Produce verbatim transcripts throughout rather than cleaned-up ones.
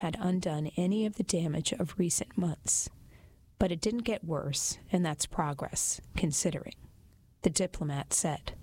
had undone any of the damage of recent months. But it didn't get worse, and that's progress, considering, the diplomat said.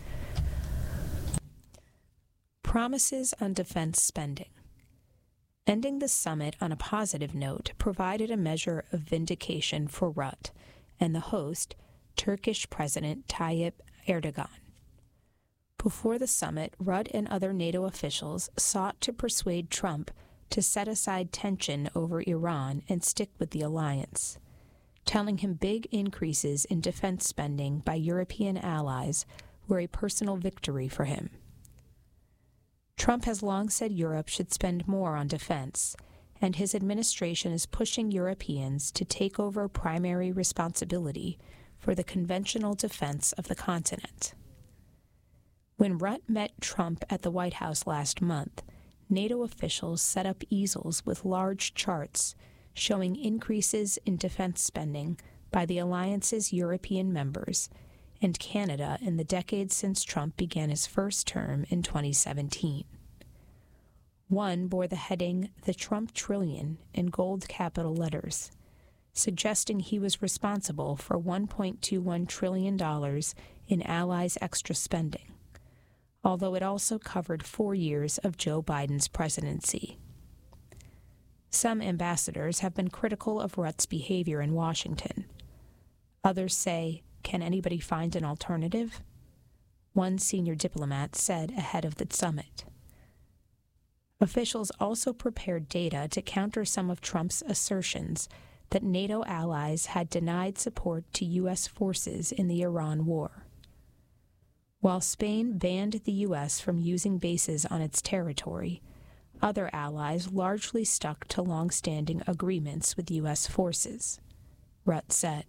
Promises on defense spending. Ending the summit on a positive note provided a measure of vindication for Rutte and the host, Turkish President Tayyip Erdogan. Before the summit, Rutte and other NATO officials sought to persuade Trump to set aside tension over Iran and stick with the alliance, telling him big increases in defense spending by European allies were a personal victory for him. Trump has long said Europe should spend more on defense, and his administration is pushing Europeans to take over primary responsibility for the conventional defense of the continent. When Rutte met Trump at the White House last month, NATO officials set up easels with large charts showing increases in defense spending by the alliance's European members and Canada in the decades since Trump began his first term in twenty seventeen. One bore the heading, "The Trump Trillion," in gold capital letters, suggesting he was responsible for one point two one trillion dollars in allies' extra spending, although it also covered four years of Joe Biden's presidency. Some ambassadors have been critical of Rutte's behavior in Washington. Others say, can anybody find an alternative? One senior diplomat said ahead of the summit. Officials also prepared data to counter some of Trump's assertions that NATO allies had denied support to U S forces in the Iran war. While Spain banned the U S from using bases on its territory, other allies largely stuck to long-standing agreements with U S forces, Rutte said.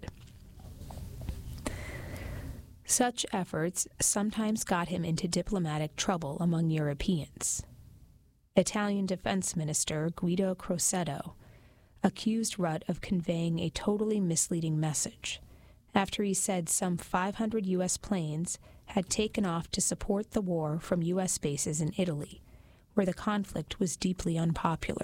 Such efforts sometimes got him into diplomatic trouble among Europeans. Italian Defense Minister Guido Crosetto accused Rutte of conveying a totally misleading message after he said some five hundred U S planes had taken off to support the war from U S bases in Italy, where the conflict was deeply unpopular.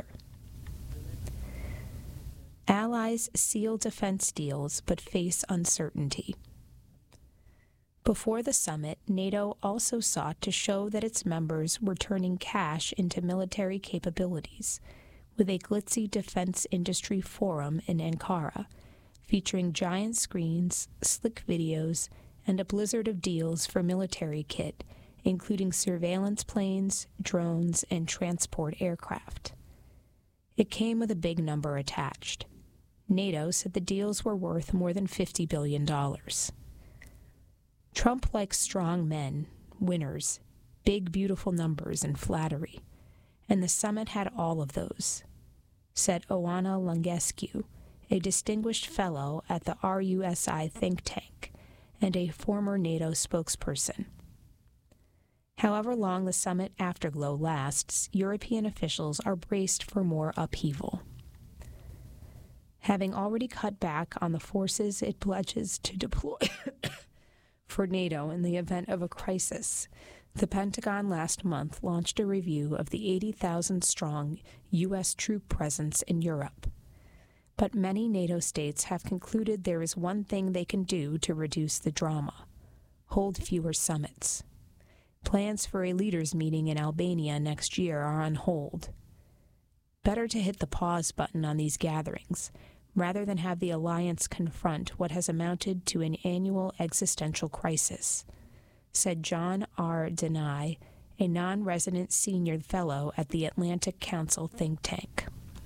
Allies seal defense deals but face uncertainty. Before the summit, NATO also sought to show that its members were turning cash into military capabilities, with a glitzy defense industry forum in Ankara, featuring giant screens, slick videos, and a blizzard of deals for military kit, including surveillance planes, drones, and transport aircraft. It came with a big number attached. NATO said the deals were worth more than fifty billion dollars. Trump likes strong men, winners, big, beautiful numbers, and flattery, and the summit had all of those, said Oana Lungescu, a distinguished fellow at the R U S I think tank and a former NATO spokesperson. However long the summit afterglow lasts, European officials are braced for more upheaval. Having already cut back on the forces it pledges to deploy for NATO in the event of a crisis, the Pentagon last month launched a review of the eighty thousand strong U S troop presence in Europe. But many NATO states have concluded there is one thing they can do to reduce the drama: hold fewer summits. Plans for a leaders' meeting in Albania next year are on hold. Better to hit the pause button on these gatherings, rather than have the alliance confront what has amounted to an annual existential crisis, said John R. Denai, a non-resident senior fellow at the Atlantic Council think tank.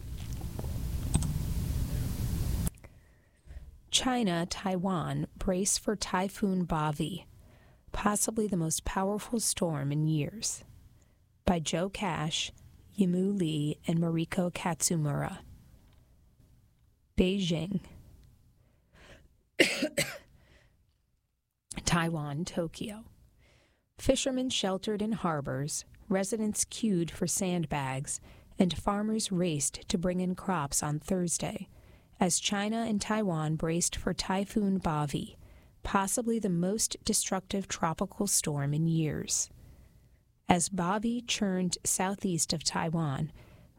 China, Taiwan brace for Typhoon Bavi, possibly the most powerful storm in years, by Joe Cash, Yimu Lee, and Mariko Katsumura. Beijing, Taiwan, Tokyo. Fishermen sheltered in harbors, residents queued for sandbags, and farmers raced to bring in crops on Thursday, as China and Taiwan braced for Typhoon Bavi, possibly the most destructive tropical storm in years. As Bavi churned southeast of Taiwan,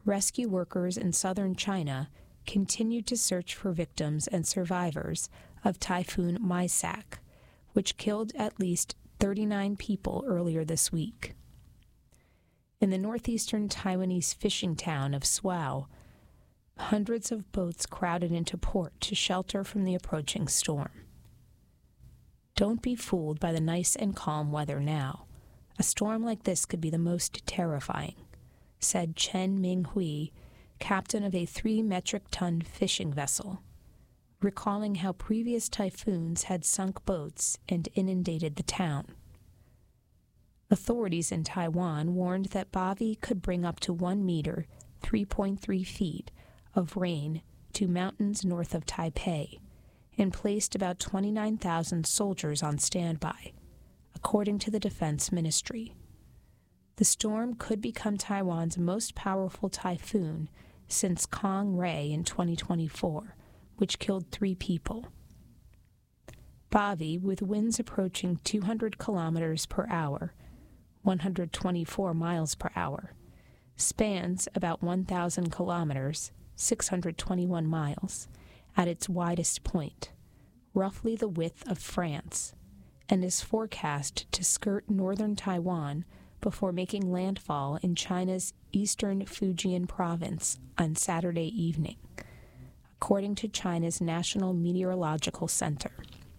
rescue workers in southern China continued to search for victims and survivors of Typhoon Maisak, which killed at least thirty-nine people earlier this week. In the northeastern Taiwanese fishing town of Suao, hundreds of boats crowded into port to shelter from the approaching storm. Don't be fooled by the nice and calm weather now. A storm like this could be the most terrifying, said Chen Minghui, captain of a three metric ton fishing vessel, recalling how previous typhoons had sunk boats and inundated the town. Authorities in Taiwan warned that Bavi could bring up to one meter, three point three feet, of rain to mountains north of Taipei, and placed about twenty-nine thousand soldiers on standby, according to the Defense Ministry. The storm could become Taiwan's most powerful typhoon since Kong Ray in twenty twenty-four, which killed three people. Bavi, with winds approaching two hundred kilometers per hour, one hundred twenty-four miles per hour, spans about one thousand kilometers, six hundred twenty-one miles, at its widest point, roughly the width of France, and is forecast to skirt northern Taiwan before making landfall in China's eastern Fujian province on Saturday evening, according to China's National Meteorological Center.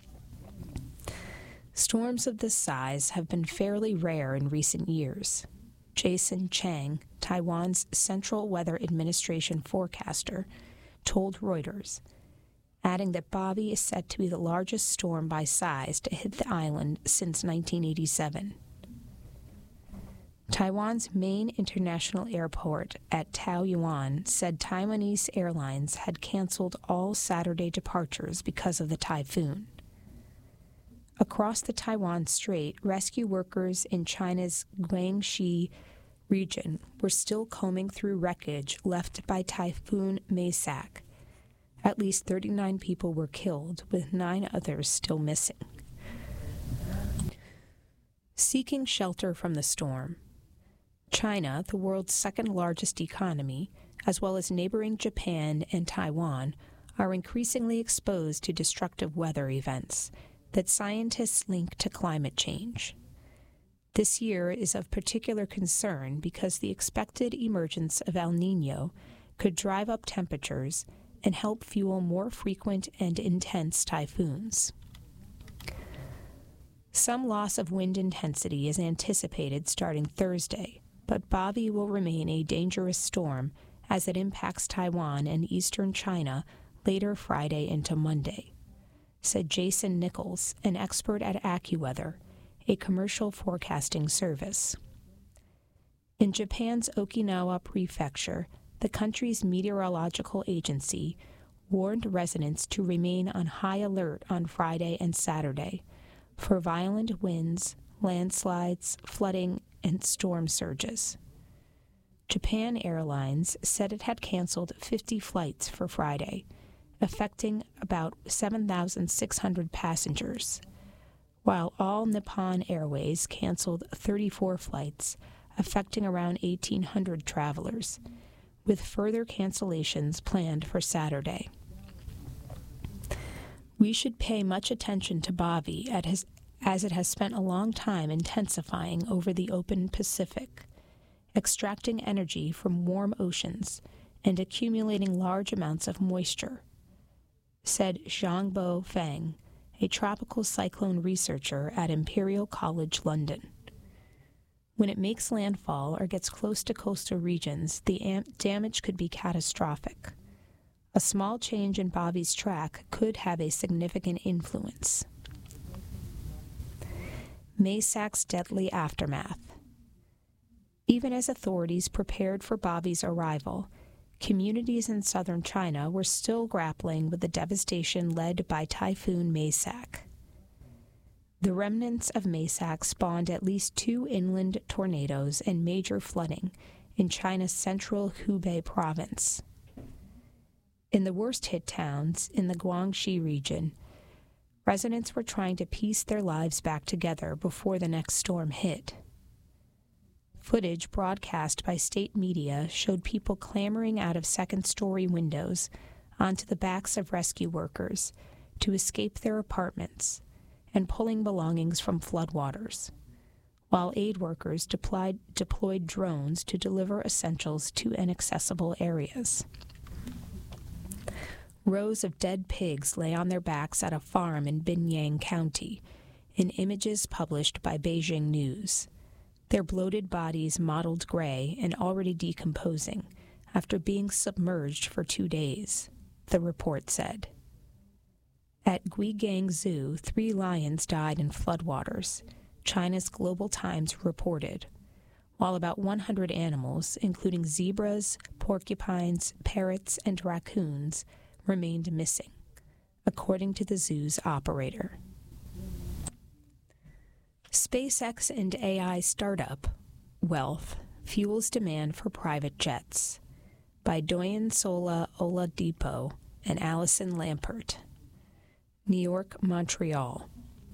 Storms of this size have been fairly rare in recent years. Jason Chang, Taiwan's Central Weather Administration forecaster, told Reuters, adding that Bavi is set to be the largest storm by size to hit the island since nineteen eighty-seven. Taiwan's main international airport at Taoyuan said Taiwanese airlines had canceled all Saturday departures because of the typhoon. Across the Taiwan Strait, rescue workers in China's Guangxi region were still combing through wreckage left by Typhoon Maisak. At least thirty-nine people were killed, with nine others still missing. Seeking shelter from the storm, China, the world's second-largest economy, as well as neighboring Japan and Taiwan, are increasingly exposed to destructive weather events that scientists link to climate change. This year is of particular concern because the expected emergence of El Niño could drive up temperatures and help fuel more frequent and intense typhoons. Some loss of wind intensity is anticipated starting Thursday, but Bavi will remain a dangerous storm as it impacts Taiwan and eastern China later Friday into Monday, said Jason Nichols, an expert at AccuWeather, a commercial forecasting service. In Japan's Okinawa Prefecture, the country's meteorological agency warned residents to remain on high alert on Friday and Saturday for violent winds, landslides, flooding, and storm surges. Japan Airlines said it had canceled fifty flights for Friday, affecting about seven thousand six hundred passengers, while All Nippon Airways canceled thirty-four flights, affecting around eighteen hundred travelers, with further cancellations planned for Saturday. We should pay much attention to Bavi as it has spent a long time intensifying over the open Pacific, extracting energy from warm oceans and accumulating large amounts of moisture, said Zhangbo Feng, a tropical cyclone researcher at Imperial College London. When it makes landfall or gets close to coastal regions, the am- damage could be catastrophic. A small change in Bavi's track could have a significant influence. Maisak's deadly aftermath. Even as authorities prepared for Bavi's arrival, communities in southern China were still grappling with the devastation led by Typhoon Maisak. The remnants of Maisak spawned at least two inland tornadoes and major flooding in China's central Hubei province. In the worst-hit towns in the Guangxi region, residents were trying to piece their lives back together before the next storm hit. Footage broadcast by state media showed people clambering out of second-story windows onto the backs of rescue workers to escape their apartments and pulling belongings from floodwaters, while aid workers deployed, deployed drones to deliver essentials to inaccessible areas. Rows of dead pigs lay on their backs at a farm in Binyang County, in images published by Beijing News. Their bloated bodies mottled gray and already decomposing after being submerged for two days, the report said. At Guigang Zoo, three lions died in floodwaters, China's Global Times reported, while about one hundred animals, including zebras, porcupines, parrots, and raccoons, remained missing, according to the zoo's operator. SpaceX and A I startup wealth fuels demand for private jets, by Doyen Sola Oladipo and Allison Lampert. New York, Montreal.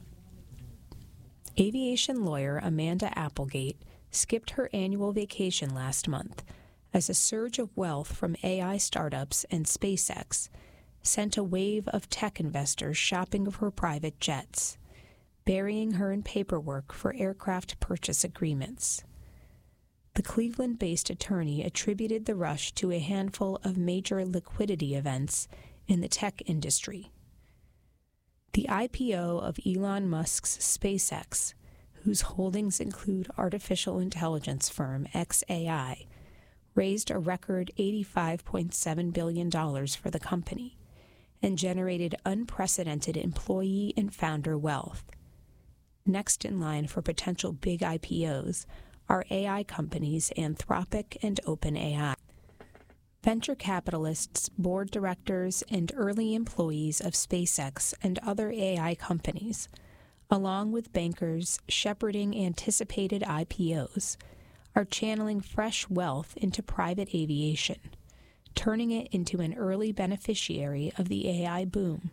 Aviation lawyer Amanda Applegate skipped her annual vacation last month as a surge of wealth from A I startups and SpaceX sent a wave of tech investors shopping for private jets, burying her in paperwork for aircraft purchase agreements. The Cleveland-based attorney attributed the rush to a handful of major liquidity events in the tech industry. The I P O of Elon Musk's SpaceX, whose holdings include artificial intelligence firm X A I, raised a record eighty-five point seven billion dollars for the company and generated unprecedented employee and founder wealth. Next in line for potential big I P Os are A I companies Anthropic and OpenAI. Venture capitalists, board directors, and early employees of SpaceX and other A I companies, along with bankers shepherding anticipated I P Os, are channeling fresh wealth into private aviation, turning it into an early beneficiary of the A I boom.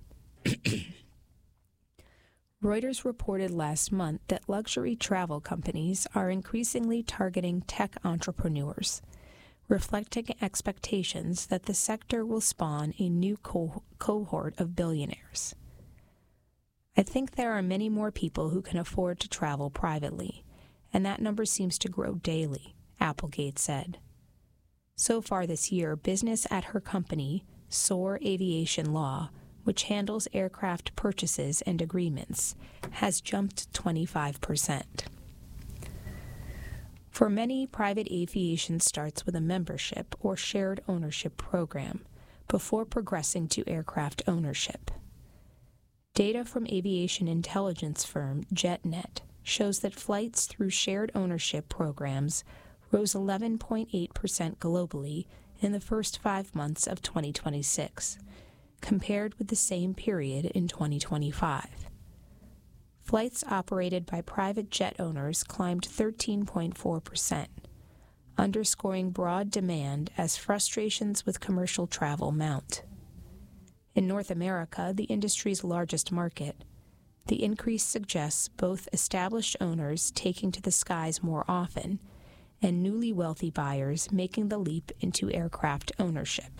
Reuters reported last month that luxury travel companies are increasingly targeting tech entrepreneurs, reflecting expectations that the sector will spawn a new co- cohort of billionaires. I think there are many more people who can afford to travel privately, and that number seems to grow daily, Applegate said. So far this year, business at her company, Soar Aviation Law, which handles aircraft purchases and agreements, has jumped twenty-five percent. For many, private aviation starts with a membership or shared ownership program before progressing to aircraft ownership. Data from aviation intelligence firm JetNet shows that flights through shared ownership programs rose eleven point eight percent globally in the first five months of twenty twenty-six, compared with the same period in twenty twenty-five. Flights operated by private jet owners climbed thirteen point four percent, underscoring broad demand as frustrations with commercial travel mount. In North America, the industry's largest market, the increase suggests both established owners taking to the skies more often and newly wealthy buyers making the leap into aircraft ownership.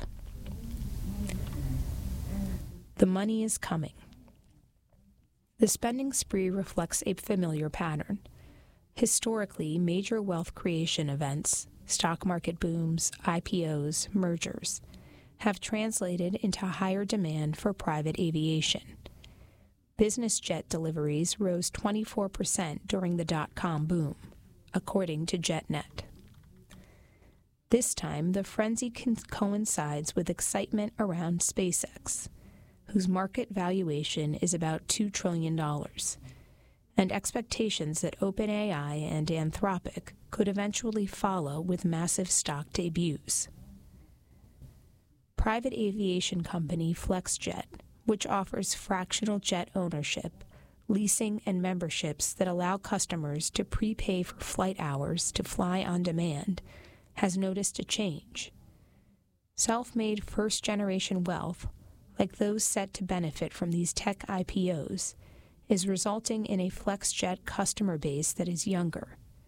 The money is coming. The spending spree reflects a familiar pattern. Historically, major wealth creation events, stock market booms, I P Os, mergers, have translated into higher demand for private aviation. Business jet deliveries rose twenty-four percent during the dot-com boom, according to JetNet. This time, the frenzy con- coincides with excitement around SpaceX, whose market valuation is about two trillion dollars, and expectations that OpenAI and Anthropic could eventually follow with massive stock debuts. Private aviation company FlexJet, which offers fractional jet ownership, leasing, and memberships that allow customers to prepay for flight hours to fly on demand, has noticed a change. Self-made first-generation wealth, like those set to benefit from these tech I P Os, is resulting in a FlexJet customer base that is younger.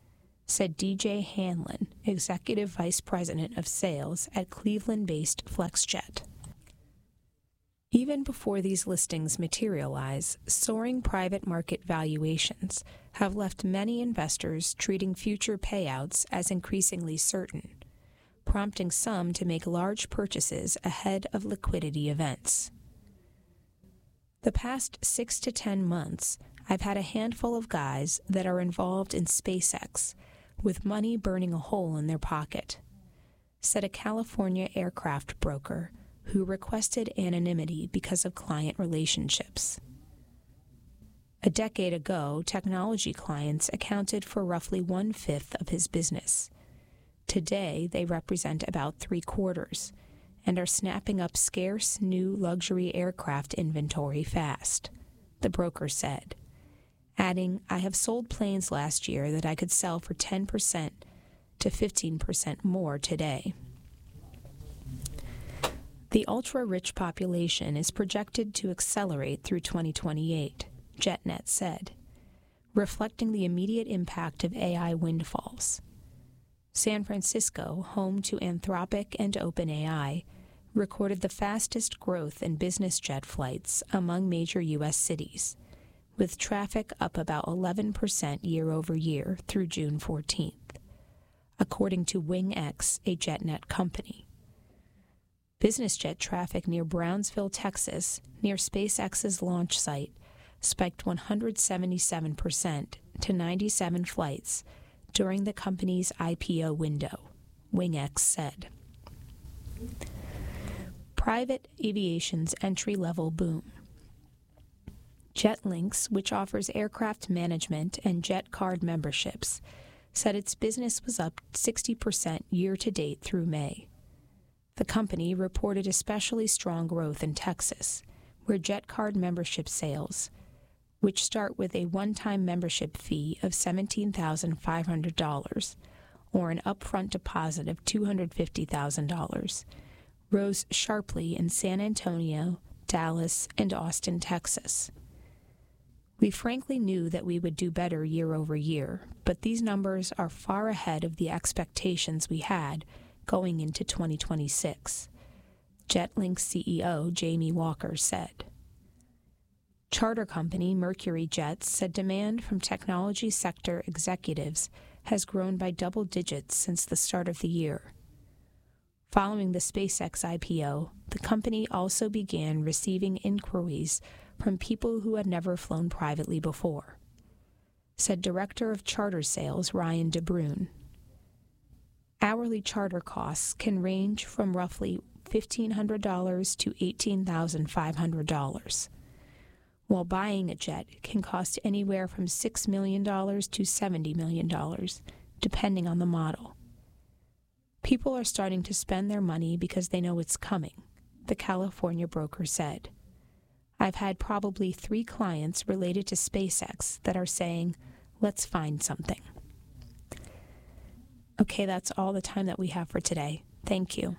said D J Hanlon, Executive Vice President of Sales at Cleveland-based FlexJet. Even before these listings materialize, soaring private market valuations have left many investors treating future payouts as increasingly certain, prompting some to make large purchases ahead of liquidity events. The past six to ten months, I've had a handful of guys that are involved in SpaceX, with money burning a hole in their pocket, said a California aircraft broker who requested anonymity because of client relationships. A decade ago, technology clients accounted for roughly one-fifth of his business. Today, they represent about three-quarters and are snapping up scarce new luxury aircraft inventory fast, the broker said, adding, "I have sold planes last year that I could sell for ten percent to fifteen percent more today." The ultra-rich population is projected to accelerate through twenty twenty-eight, JetNet said, reflecting the immediate impact of A I windfalls. San Francisco, home to Anthropic and OpenAI, recorded the fastest growth in business jet flights among major U S cities, with traffic up about eleven percent year over year through June fourteenth, according to WingX, a JetNet company. Business jet traffic near Brownsville, Texas, near SpaceX's launch site, spiked one hundred seventy-seven percent to ninety-seven flights during the company's I P O window, WingX said. Private aviation's entry-level boom. JetLinks, which offers aircraft management and jet card memberships, said its business was up sixty percent year-to-date through May. The company reported especially strong growth in Texas, where jet card membership sales, which start with a one-time membership fee of seventeen thousand five hundred dollars or an upfront deposit of two hundred fifty thousand dollars, rose sharply in San Antonio, Dallas, and Austin, Texas. We frankly knew that we would do better year over year, but these numbers are far ahead of the expectations we had going into twenty twenty-six, JetLink C E O Jamie Walker said. Charter company Mercury Jets said demand from technology sector executives has grown by double digits since the start of the year. Following the SpaceX I P O, the company also began receiving inquiries from people who had never flown privately before, said Director of Charter Sales Ryan DeBrune. Hourly charter costs can range from roughly fifteen hundred dollars to eighteen thousand five hundred dollars, while buying a jet can cost anywhere from six million dollars to seventy million dollars, depending on the model. People are starting to spend their money because they know it's coming, the California broker said. I've had probably three clients related to SpaceX that are saying, let's find something. Okay, that's all the time that we have for today. Thank you.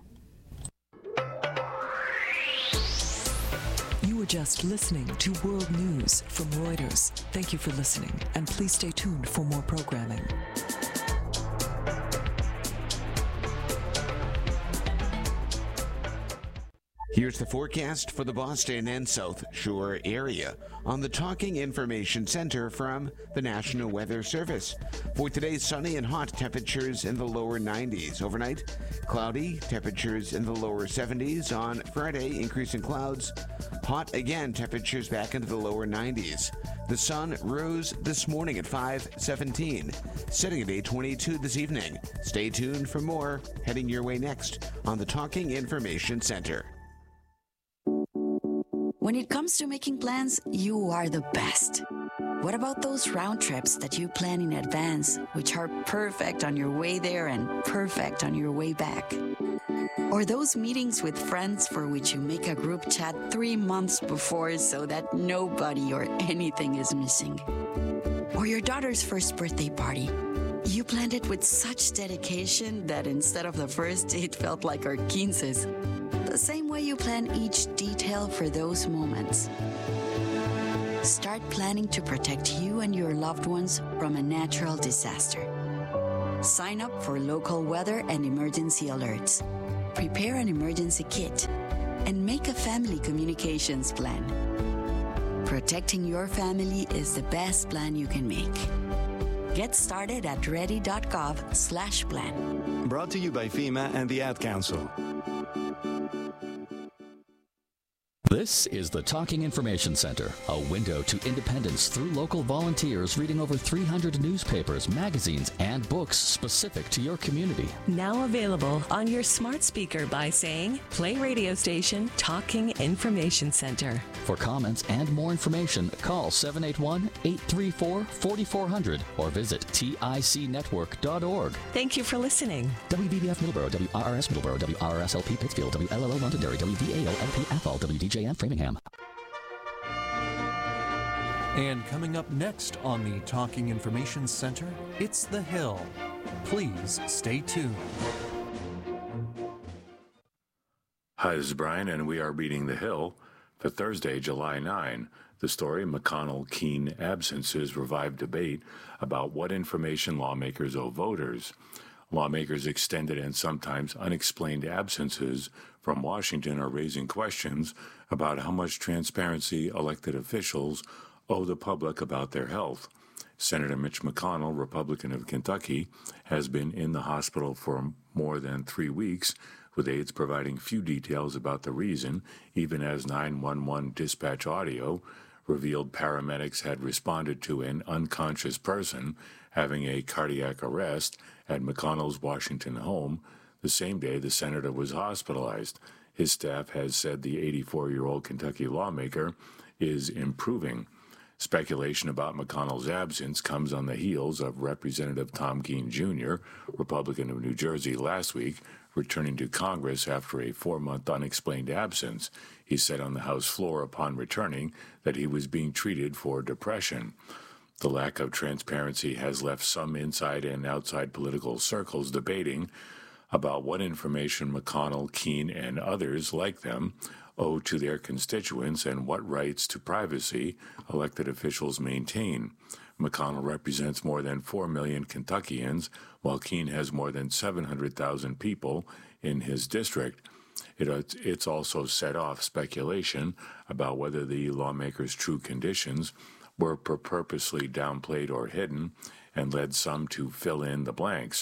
You were just listening to World News from Reuters. Thank you for listening, and please stay tuned for more programming. Here's the forecast for the Boston and South Shore area on the Talking Information Center from the National Weather Service. For today, sunny and hot, temperatures in the lower nineties. Overnight, cloudy, temperatures in the lower seventies. On Friday, increasing clouds. Hot again, temperatures back into the lower nineties. The sun rose this morning at five seventeen, setting at eight twenty-two this evening. Stay tuned for more heading your way next on the Talking Information Center. When it comes to making plans, you are the best. What about those round trips that you plan in advance, which are perfect on your way there and perfect on your way back? Or those meetings with friends for which you make a group chat three months before so that nobody or anything is missing? Or your daughter's first birthday party. You planned it with such dedication that instead of the first, it felt like our quinces. The same way you plan each detail for those moments. Start planning to protect you and your loved ones from a natural disaster. Sign up for local weather and emergency alerts. Prepare an emergency kit and make a family communications plan. Protecting your family is the best plan you can make. Get started at ready.gov slash plan. Brought to you by FEMA and the Ad Council. This is the Talking Information Center, a window to independence through local volunteers reading over three hundred newspapers, magazines, and books specific to your community. Now available on your smart speaker by saying, play radio station Talking Information Center. For comments and more information, call seven eight one, eight three four, four four zero zero or visit tic network dot org. Thank you for listening. W B B F Middleborough, W R R S Middleborough, W R R S L P Pittsfield, W L L O Londonderry, W V A L L P Athol, W D J M Framingham. And coming up next on the Talking Information Center, it's The Hill. Please stay tuned. Hi, this is Brian, and we are reading The Hill for Thursday, July ninth. The story, McConnell-Keene absences revive debate about what information lawmakers owe voters. Lawmakers' extended and sometimes unexplained absences from Washington are raising questions about how much transparency elected officials owe the public about their health. Senator Mitch McConnell, Republican of Kentucky, has been in the hospital for more than three weeks, with aides providing few details about the reason, even as nine one one dispatch audio revealed paramedics had responded to an unconscious person having a cardiac arrest at McConnell's Washington home the same day the senator was hospitalized. His staff has said the eighty-four-year-old Kentucky lawmaker is improving. Speculation about McConnell's absence comes on the heels of Representative Tom Keene Junior, Republican of New Jersey, last week, returning to Congress after a four-month unexplained absence. He said on the House floor upon returning that he was being treated for depression. The lack of transparency has left some inside and outside political circles debating about what information McConnell, Keene, and others like them owe to their constituents and what rights to privacy elected officials maintain. McConnell represents more than four million Kentuckians, while Keene has more than seven hundred thousand people in his district. It, it's also set off speculation about whether the lawmakers' true conditions were purposely downplayed or hidden and led some to fill in the blanks.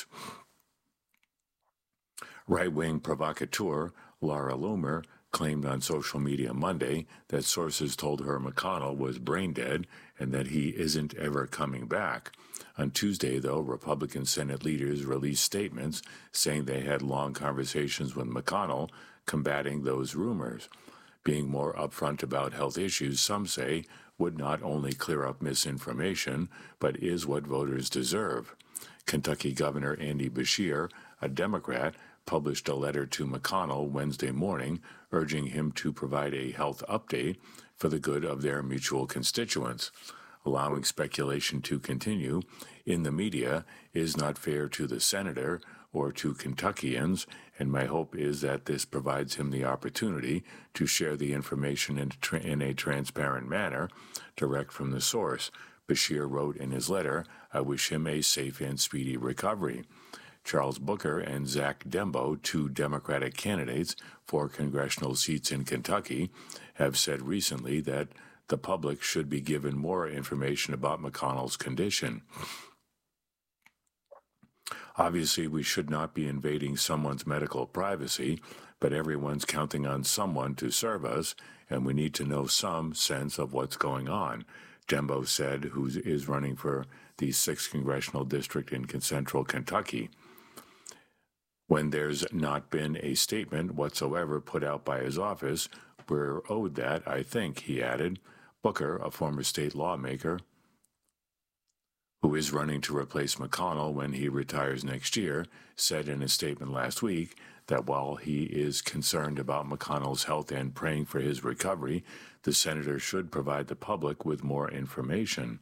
Right-wing provocateur Laura Loomer claimed on social media Monday that sources told her McConnell was brain dead and that he isn't ever coming back. On Tuesday, though, Republican Senate leaders released statements saying they had long conversations with McConnell, combating those rumors. Being more upfront about health issues, some say, would not only clear up misinformation, but is what voters deserve. Kentucky Governor Andy Beshear, a Democrat, published a letter to McConnell Wednesday morning urging him to provide a health update for the good of their mutual constituents. Allowing speculation to continue in the media is not fair to the senator or to Kentuckians, and my hope is that this provides him the opportunity to share the information in, tra- in a transparent manner, direct from the source. Beshear wrote in his letter, "I wish him a safe and speedy recovery." Charles Booker and Zach Dembo, two Democratic candidates for congressional seats in Kentucky, have said recently that the public should be given more information about McConnell's condition. Obviously, we should not be invading someone's medical privacy, but everyone's counting on someone to serve us, and we need to know some sense of what's going on, Dembo said, who is running for the sixth congressional district in central Kentucky. When there's not been a statement whatsoever put out by his office, we're owed that, I think, he added. Booker, a former state lawmaker, who is running to replace McConnell when he retires next year, said in a statement last week that while he is concerned about McConnell's health and praying for his recovery, the senator should provide the public with more information.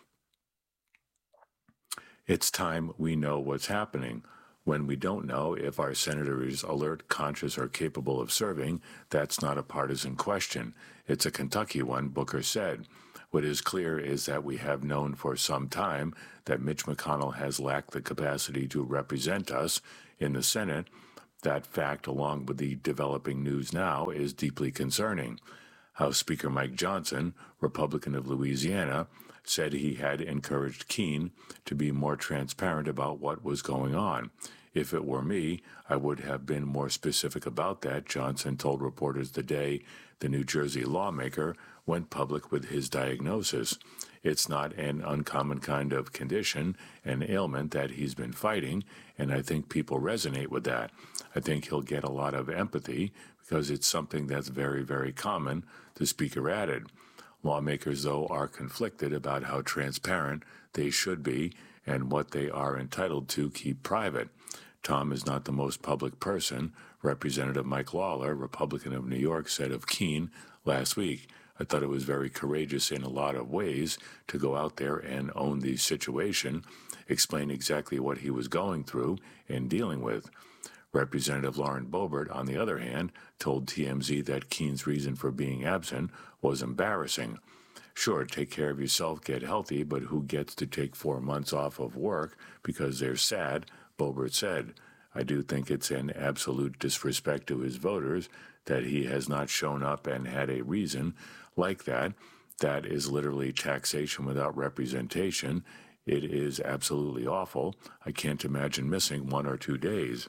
It's time we know what's happening. When we don't know if our senator is alert, conscious, or capable of serving, that's not a partisan question. It's a Kentucky one, Booker said. What is clear is that we have known for some time that Mitch McConnell has lacked the capacity to represent us in the Senate. That fact, along with the developing news now, is deeply concerning. House Speaker Mike Johnson, Republican of Louisiana, said he had encouraged Keene to be more transparent about what was going on. If it were me, I would have been more specific about that, Johnson told reporters the day the New Jersey lawmaker went public with his diagnosis. It's not an uncommon kind of condition, an ailment that he's been fighting, and I think people resonate with that. I think he'll get a lot of empathy because it's something that's very, very common, the speaker added. Lawmakers, though, are conflicted about how transparent they should be and what they are entitled to keep private. Tom is not the most public person, Representative Mike Lawler, Republican of New York, said of Keene last week. I thought it was very courageous in a lot of ways to go out there and own the situation, explain exactly what he was going through and dealing with. Representative Lauren Boebert, on the other hand, told T M Z that Keene's reason for being absent was embarrassing. Sure, take care of yourself, get healthy, but who gets to take four months off of work because they're sad, Boebert said. I do think it's an absolute disrespect to his voters that he has not shown up and had a reason like that. That is literally taxation without representation. It is absolutely awful. I can't imagine missing one or two days.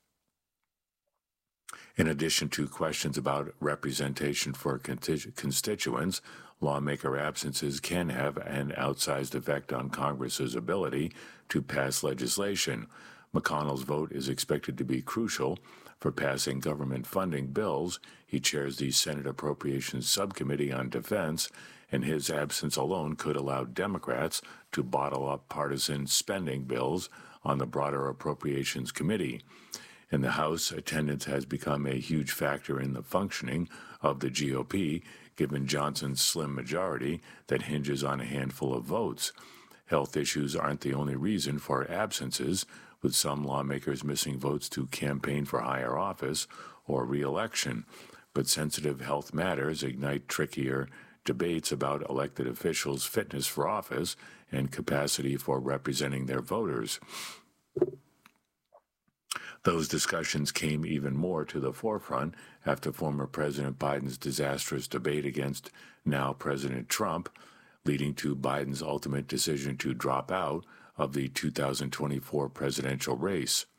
In addition to questions about representation for constituents, lawmaker absences can have an outsized effect on Congress's ability to pass legislation. McConnell's vote is expected to be crucial for passing government funding bills. He chairs the Senate Appropriations Subcommittee on Defense, and his absence alone could allow Democrats to bottle up partisan spending bills on the broader Appropriations Committee. In the House, attendance has become a huge factor in the functioning of the G O P, given Johnson's slim majority that hinges on a handful of votes. Health issues aren't the only reason for absences, with some lawmakers missing votes to campaign for higher office or re-election. But sensitive health matters ignite trickier debates about elected officials' fitness for office and capacity for representing their voters. Those discussions came even more to the forefront after former President Biden's disastrous debate against now President Trump, leading to Biden's ultimate decision to drop out of the two thousand twenty-four presidential race.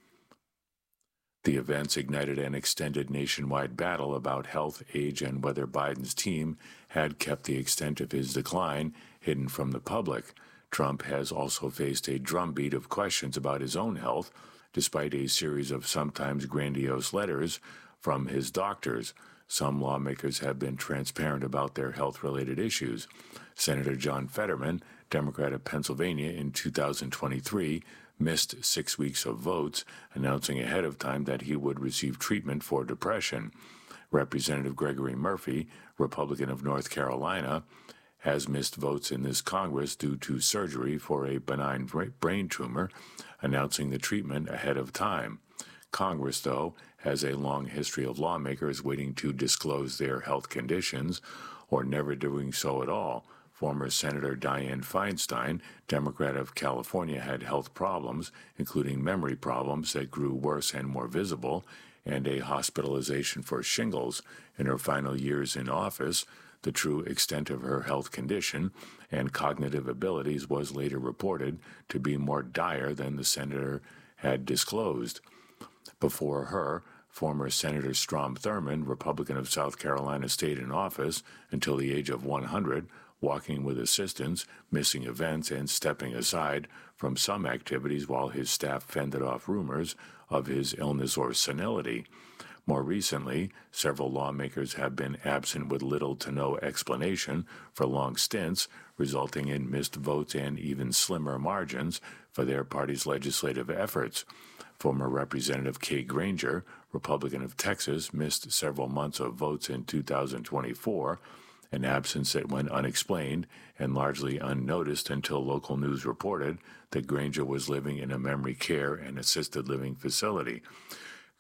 The events ignited an extended nationwide battle about health, age, and whether Biden's team had kept the extent of his decline hidden from the public. Trump has also faced a drumbeat of questions about his own health, despite a series of sometimes grandiose letters from his doctors. Some lawmakers have been transparent about their health-related issues. Senator John Fetterman, Democrat of Pennsylvania, in two thousand twenty-three, missed six weeks of votes, announcing ahead of time that he would receive treatment for depression. Representative Gregory Murphy, Republican of North Carolina, has missed votes in this Congress due to surgery for a benign brain tumor, announcing the treatment ahead of time. Congress, though, has a long history of lawmakers waiting to disclose their health conditions or never doing so at all. Former Senator Dianne Feinstein, Democrat of California, had health problems, including memory problems that grew worse and more visible, and a hospitalization for shingles. In her final years in office, the true extent of her health condition and cognitive abilities was later reported to be more dire than the senator had disclosed. Before her, former Senator Strom Thurmond, Republican of South Carolina, stayed in office until the age of one hundred, walking with assistants, missing events, and stepping aside from some activities while his staff fended off rumors of his illness or senility. More recently, several lawmakers have been absent with little to no explanation for long stints, resulting in missed votes and even slimmer margins for their party's legislative efforts. Former Representative Kay Granger, Republican of Texas, missed several months of votes in two thousand twenty-four, an absence that went unexplained and largely unnoticed until local news reported that Granger was living in a memory care and assisted living facility.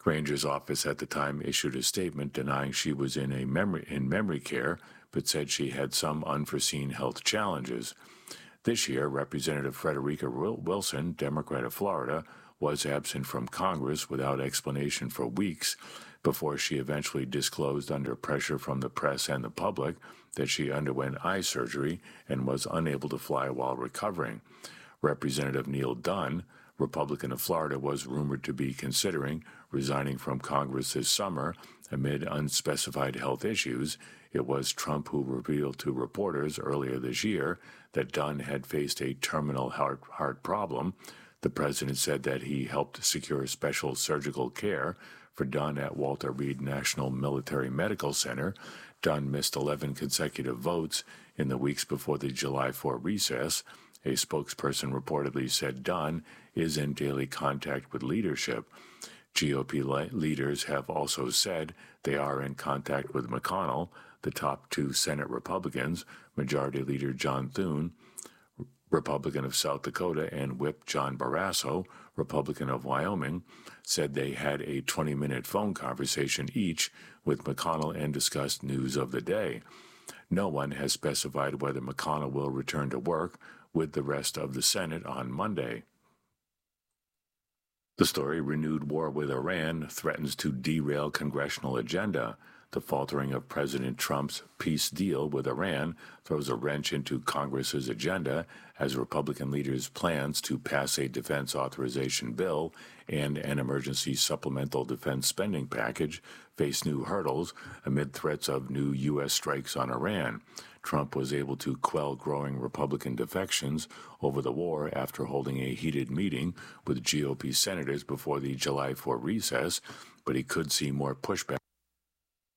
Ranger's office at the time issued a statement denying she was in a memory in memory care, but said she had some unforeseen health challenges. This year, Representative Frederica Wilson, Democrat of Florida, was absent from Congress without explanation for weeks before she eventually disclosed under pressure from the press and the public that she underwent eye surgery and was unable to fly while recovering. Representative Neil Dunn, Republican of Florida, was rumored to be considering resigning from Congress this summer amid unspecified health issues. It was Trump who revealed to reporters earlier this year that Dunn had faced a terminal heart, heart problem. The president said that he helped secure special surgical care for Dunn at Walter Reed National Military Medical Center. Dunn missed eleven consecutive votes in the weeks before the July fourth recess. A spokesperson reportedly said Dunn is in daily contact with leadership. G O P le- leaders have also said they are in contact with McConnell. The top two Senate Republicans, Majority Leader John Thune, Republican of South Dakota, and Whip John Barrasso, Republican of Wyoming, said they had a twenty-minute phone conversation each with McConnell and discussed news of the day. No one has specified whether McConnell will return to work with the rest of the Senate on Monday. The story: renewed war with Iran threatens to derail congressional agenda. The faltering of President Trump's peace deal with Iran throws a wrench into Congress's agenda as Republican leaders' plans to pass a defense authorization bill and an emergency supplemental defense spending package face new hurdles amid threats of new U S strikes on Iran. Trump was able to quell growing Republican defections over the war after holding a heated meeting with G O P senators before the July fourth recess, but he could see more pushback